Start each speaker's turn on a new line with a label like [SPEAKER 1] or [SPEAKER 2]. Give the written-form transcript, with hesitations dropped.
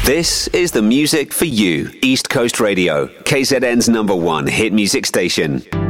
[SPEAKER 1] This is the music for you. East Coast Radio, KZN's #1 hit music station.